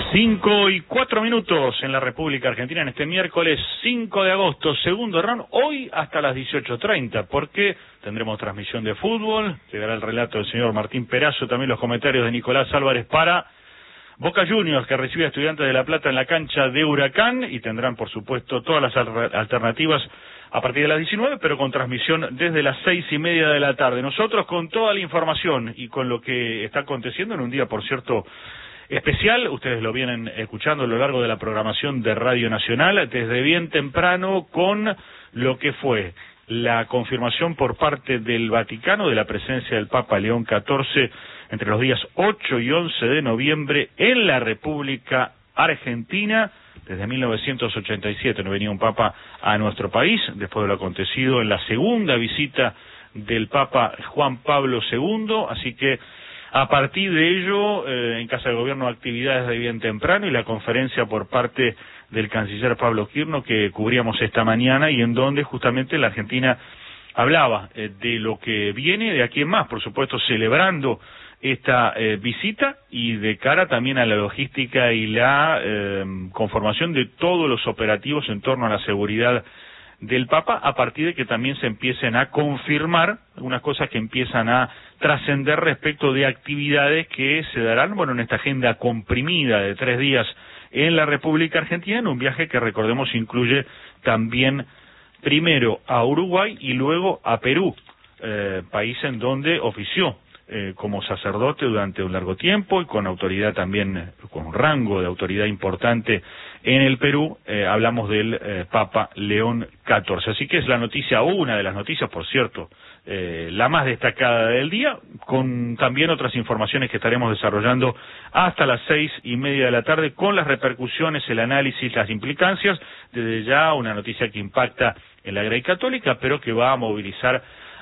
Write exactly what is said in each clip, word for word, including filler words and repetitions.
Cinco y cuatro minutos en la República Argentina en este miércoles cinco de agosto, segundo round, hoy hasta las dieciocho treinta, porque tendremos transmisión de fútbol, llegará el relato del señor Martín Perazo, también los comentarios de Nicolás Álvarez para Boca Juniors, que recibe a Estudiantes de La Plata en la cancha de Huracán, y tendrán por supuesto todas las alternativas a partir de las diecinueve, pero con transmisión desde las seis y media de la tarde. Nosotros con toda la información y con lo que está aconteciendo en un día, por cierto, especial, ustedes lo vienen escuchando a lo largo de la programación de Radio Nacional, desde bien temprano, con lo que fue la confirmación por parte del Vaticano de la presencia del Papa León catorce entre los días ocho y once de noviembre en la República Argentina. Desde mil novecientos ochenta y siete no venía un Papa a nuestro país, después de lo acontecido en la segunda visita del Papa Juan Pablo segundo, así que a partir de ello, eh, en Casa de Gobierno, actividades de bien temprano y la conferencia por parte del canciller Pablo Quirno que cubríamos esta mañana, y en donde justamente la Argentina hablaba eh, de lo que viene de aquí en más, por supuesto celebrando esta eh, visita y de cara también a la logística y la eh, conformación de todos los operativos en torno a la seguridad del Papa, a partir de que también se empiecen a confirmar algunas cosas que empiezan a trascender respecto de actividades que se darán, bueno, en esta agenda comprimida de tres días en la República Argentina, en un viaje que, recordemos, incluye también primero a Uruguay y luego a Perú, eh, país en donde ofició eh, como sacerdote durante un largo tiempo y con autoridad también, con un rango de autoridad importante en el Perú. Eh, hablamos del eh, Papa León catorce. Así que es la noticia, una de las noticias, por cierto, eh, la más destacada del día, con también otras informaciones que estaremos desarrollando hasta las seis y media de la tarde, con las repercusiones, el análisis, las implicancias. Desde ya una noticia que impacta en la Grey Católica, pero que va a movilizar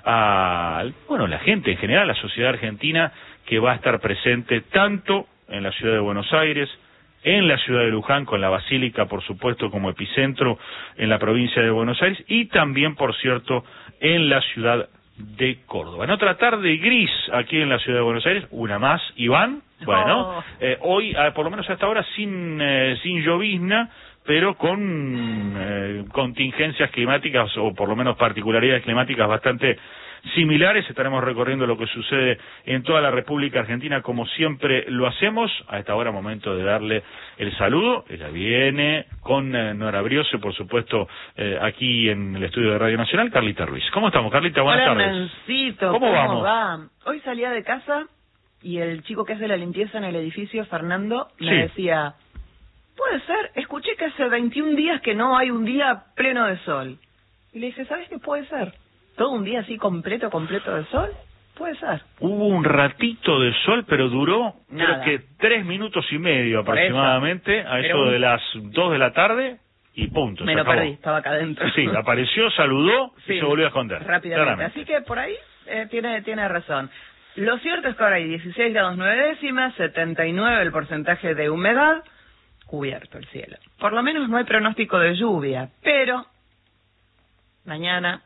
a, bueno, la gente en general, la sociedad argentina, que va a estar presente tanto en la ciudad de Buenos Aires, en la ciudad de Luján, con la Basílica, por supuesto, como epicentro en la provincia de Buenos Aires, y también, por cierto, en la ciudad de Córdoba. En otra tarde gris aquí en la ciudad de Buenos Aires, una más, Iván, bueno, oh. eh, hoy, eh, por lo menos hasta ahora, sin, eh, sin llovizna, pero con eh, contingencias climáticas, o por lo menos particularidades climáticas bastante similares. Estaremos recorriendo lo que sucede en toda la República Argentina, como siempre lo hacemos. A esta hora, momento de darle el saludo. Ella viene con eh, Nora Briose, por supuesto, eh, aquí en el estudio de Radio Nacional, Carlita Ruiz. ¿Cómo estamos, Carlita? Buenas Hola, tardes. Nancito, ¿Cómo, ¿cómo vamos? va? Hoy salía de casa y el chico que hace la limpieza en el edificio, Fernando, me sí. decía: puede ser, escuché que hace veintiún días que no hay un día pleno de sol. Y le dije, ¿sabes qué puede ser? ¿Todo un día así completo, completo de sol? Puede ser. Hubo un ratito de sol, pero duró, Nada. creo que tres minutos y medio Por aproximadamente, eso. a eso Pero un... de las dos de la tarde, y punto. Me se lo acabó. perdí, estaba acá adentro. Sí, apareció, saludó sí, y se volvió a esconder. Rápidamente. Claramente. Así que por ahí eh, tiene, tiene razón. Lo cierto es que ahora hay dieciséis grados nueve décimas, setenta y nueve el porcentaje de humedad, cubierto el cielo. Por lo menos no hay pronóstico de lluvia, pero mañana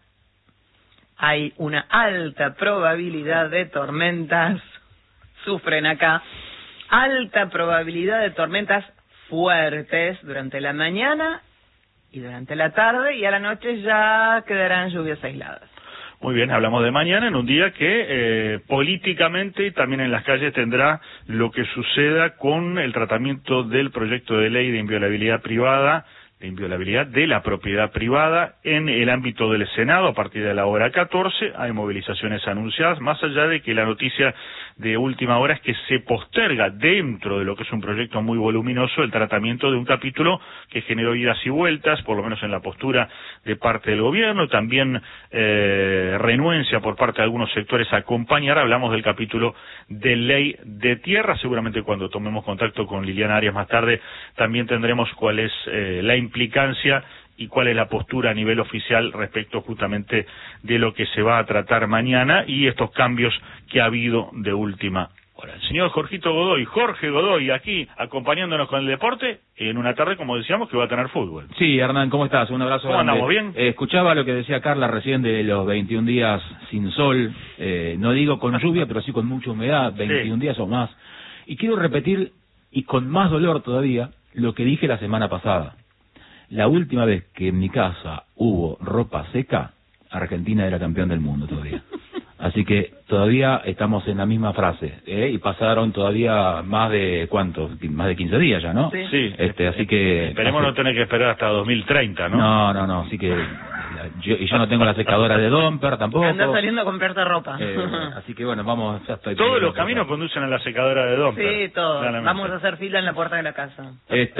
hay una alta probabilidad de tormentas, sufren acá, alta probabilidad de tormentas fuertes durante la mañana y durante la tarde, y a la noche ya quedarán lluvias aisladas. Muy bien, hablamos de mañana, en un día que eh, políticamente y también en las calles tendrá lo que suceda con el tratamiento del proyecto de ley de inviolabilidad privada, de inviolabilidad de la propiedad privada en el ámbito del Senado. A partir de la hora catorce hay movilizaciones anunciadas, más allá de que la noticia de última hora es que se posterga, dentro de lo que es un proyecto muy voluminoso, el tratamiento de un capítulo que generó idas y vueltas, por lo menos en la postura de parte del gobierno, también eh, renuencia por parte de algunos sectores a acompañar. Hablamos del capítulo de ley de tierra. Seguramente cuando tomemos contacto con Liliana Arias más tarde también tendremos cuál es eh, la implicancia y cuál es la postura a nivel oficial respecto justamente de lo que se va a tratar mañana y estos cambios que ha habido de última hora. El señor Jorgito Godoy, Jorge Godoy, aquí acompañándonos con el deporte en una tarde, como decíamos, que va a tener fútbol. Sí, Hernán, ¿cómo estás? Un abrazo ¿Cómo grande. andamos? ¿Bien? Eh, escuchaba lo que decía Carla recién de los veintiún días sin sol, eh, no digo con lluvia, pero sí con mucha humedad, veintiún sí. días o más. Y quiero repetir y con más dolor todavía lo que dije la semana pasada. La última vez que en mi casa hubo ropa seca, Argentina era campeón del mundo todavía. Así que todavía estamos en la misma frase, ¿eh? Y pasaron todavía más de, ¿cuántos? Más de quince días ya, ¿no? Sí. Sí. Este, así que... Esperemos hace... no tener que esperar hasta dos mil treinta, ¿no? No, no, no, así que... Yo, y yo no tengo la secadora de Domper tampoco. Andás saliendo a comprarte ropa. Eh, así que bueno, vamos... Ya estoy Todos los caminos conducen a la secadora de Domper. Sí, todos. Claramente. Vamos a hacer fila en la puerta de la casa.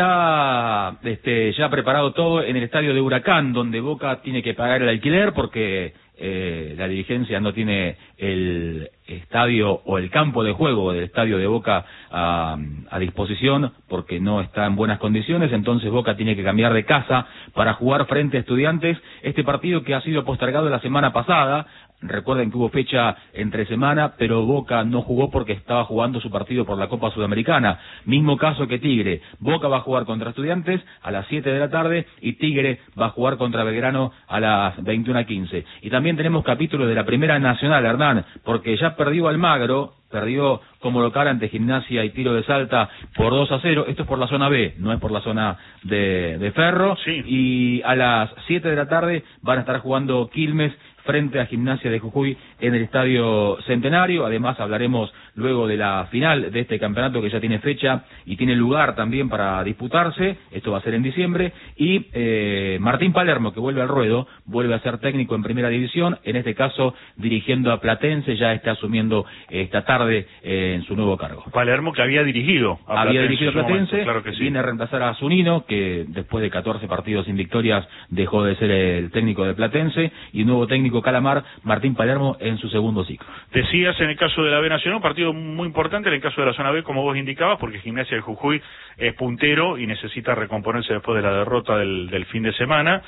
Está este, ya preparado todo en el estadio de Huracán, donde Boca tiene que pagar el alquiler porque eh, la dirigencia no tiene el estadio o el campo de juego del estadio de Boca a, a disposición porque no está en buenas condiciones, entonces Boca tiene que cambiar de casa para jugar frente a Estudiantes, este partido que ha sido postergado la semana pasada. Recuerden que hubo fecha entre semana, pero Boca no jugó porque estaba jugando su partido por la Copa Sudamericana. Mismo caso que Tigre. Boca va a jugar contra Estudiantes a las siete de la tarde y Tigre va a jugar contra Belgrano a las veintiuna quince. Y también tenemos capítulo de la Primera Nacional, Hernán, porque ya perdió Almagro, perdió como local ante Gimnasia y Tiro de Salta por dos a cero. Esto es por la zona B, no es por la zona de, de Ferro. Sí. Y a las siete de la tarde van a estar jugando Quilmes frente a Gimnasia de Jujuy en el Estadio Centenario. Además hablaremos luego de la final de este campeonato que ya tiene fecha y tiene lugar también para disputarse. Esto va a ser en diciembre. Y eh, Martín Palermo, que vuelve al ruedo, vuelve a ser técnico en Primera División, en este caso dirigiendo a Platense, ya está asumiendo esta tarde eh, en su nuevo cargo. Palermo que había dirigido a Había Platense dirigido a en su Platense, momento, claro que sí. Viene a reemplazar a Zunino, que después de catorce partidos sin victorias dejó de ser el técnico de Platense, y nuevo técnico Calamar, Martín Palermo, en su segundo ciclo. Decías en el caso de la B Nacional, un partido muy importante en el caso de la zona B, como vos indicabas, porque Gimnasia de Jujuy es puntero y necesita recomponerse después de la derrota del, del fin de semana,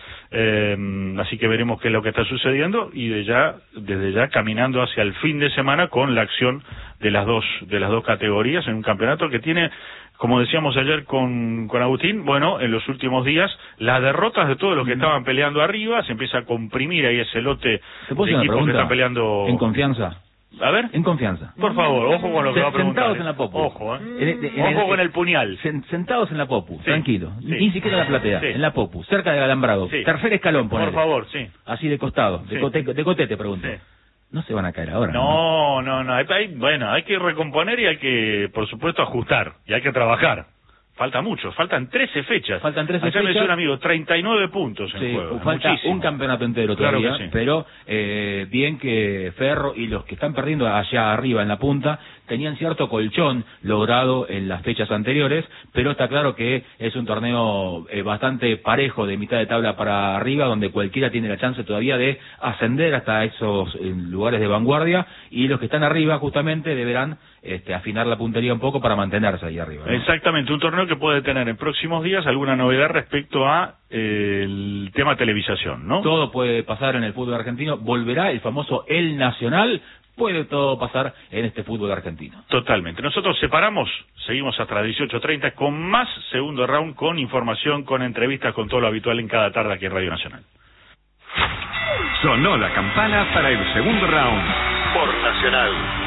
eh, así que veremos qué es lo que está sucediendo y de ya, desde ya caminando hacia el fin de semana con la acción de las dos, de las dos categorías en un campeonato que tiene, como decíamos ayer con, con Agustín, bueno, en los últimos días, las derrotas de todos los que estaban peleando arriba, se empieza a comprimir ahí ese lote de ¿Te puedo hacer una equipos que pregunta? están peleando... En confianza. A ver, En confianza. por favor, ojo con lo que va a preguntar. Sentados ¿eh? en la popu. Ojo, ¿eh? En el- en el- Ojo con el puñal. Sen- Sentados en la popu, Sí, tranquilo. sí. Ni siquiera en la platea, Sí. en la popu, cerca del alambrado. Sí. Tercer escalón, Por ponele. favor, sí. Así de costado, de, Sí. cote, de cote te pregunto. Sí. No se van a caer ahora. No, no, no. Hay, hay- bueno, hay que recomponer y hay que, por supuesto, ajustar. Y hay que trabajar. Falta mucho, faltan trece fechas. Faltan trece Ayer me fechas. decía un amigo, treinta y nueve puntos en Sí, juego. falta Muchísimo. un campeonato entero Claro todavía, que sí. pero eh, bien que Ferro y los que están perdiendo allá arriba en la punta tenían cierto colchón logrado en las fechas anteriores, pero está claro que es un torneo eh, bastante parejo de mitad de tabla para arriba, donde cualquiera tiene la chance todavía de ascender hasta esos eh, lugares de vanguardia, y los que están arriba justamente deberán este, afinar la puntería un poco para mantenerse ahí arriba, ¿no? Exactamente, un torneo que puede tener en próximos días alguna novedad respecto a eh, el tema televisación, ¿no? Todo puede pasar en el fútbol argentino, volverá el famoso El Nacional, puede todo pasar en este fútbol argentino. Totalmente. Nosotros separamos, seguimos hasta las dieciocho treinta con más segundo round, con información, con entrevistas, con todo lo habitual en cada tarde aquí en Radio Nacional. Sonó la campana para el segundo round. Por Nacional.